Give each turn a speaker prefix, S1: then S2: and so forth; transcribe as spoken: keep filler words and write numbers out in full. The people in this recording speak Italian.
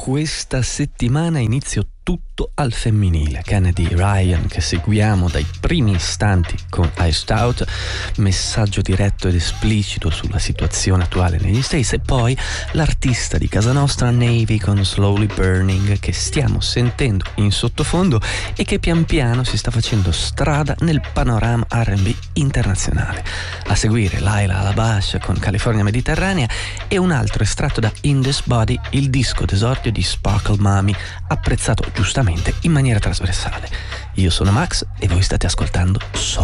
S1: Questa settimana inizio tutto al femminile. Kennedy Ryan, che seguiamo dai primi istanti con Iced Out, messaggio diretto ed esplicito sulla situazione attuale negli States, e poi l'artista di casa nostra Navy con Slowly Burning, che stiamo sentendo in sottofondo e che pian piano si sta facendo strada nel panorama R and B internazionale. A seguire Laila Alabash con California Mediterranea e un altro estratto da In This Body, il disco d'esordio di Sparkle Mommy, apprezzato giustamente in maniera trasversale. Io sono Max e voi state ascoltando Soul